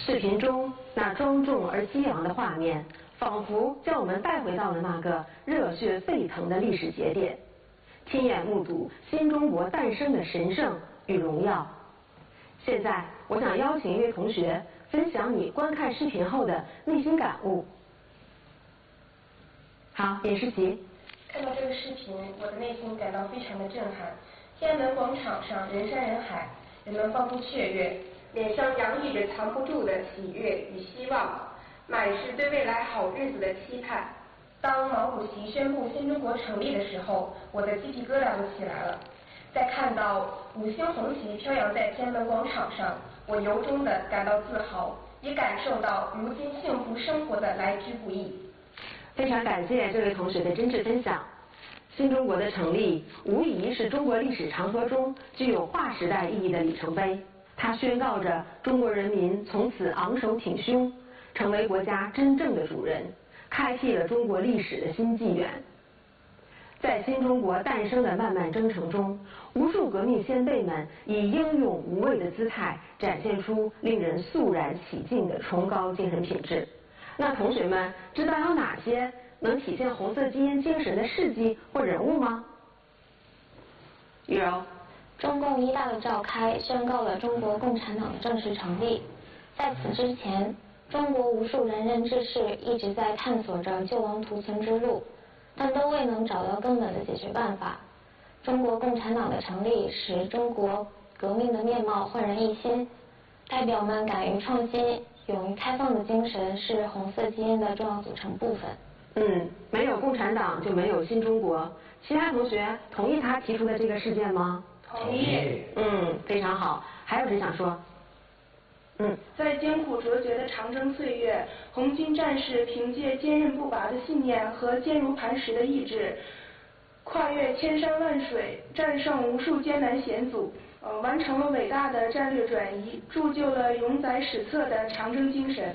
视频中那庄重而激昂的画面，仿佛将我们带回到了那个热血沸腾的历史节点，亲眼目睹新中国诞生的神圣与荣耀。现在，我想邀请一位同学分享你观看视频后的内心感悟。好，尹诗琪。 看到这个视频，我的内心感到非常的震撼。天安门广场上人山人海，人们欢呼雀跃，脸上洋溢着藏不住的喜悦与希望，满是对未来好日子的期盼。当毛主席宣布新中国成立的时候，我的鸡皮疙瘩都起来了。在看到5星红旗飘扬在天安门广场上，我由衷的感到自豪，也感受到如今幸福生活的来之不易。 非常感谢这位同学的真挚分享。新中国的成立无疑是中国历史长河中具有划时代意义的里程碑，它宣告着中国人民从此昂首挺胸，成为国家真正的主人，开辟了中国历史的新纪元。在新中国诞生的漫漫征程中，无数革命先辈们以英勇无畏的姿态，展现出令人肃然起敬的崇高精神品质。那同学们知道有哪些能体现红色基因精神的事迹或人物吗？玉柔。 中共一大的召开宣告了中国共产党的正式成立。在此之前，中国无数仁人志士一直在探索着救亡图存之路，但都未能找到根本的解决办法。中国共产党的成立使中国革命的面貌焕然一新，代表们敢于创新、勇于开放的精神是红色基因的重要组成部分。 没有共产党就没有新中国。其他同学同意他提出的这个事件吗？ 同意。 非常好。还有谁想说？ 在艰苦卓绝的长征岁月，红军战士凭借坚韧不拔的信念和坚如磐石的意志，跨越千山万水，战胜无数艰难险阻，完成了伟大的战略转移，铸就了永载史册的长征精神。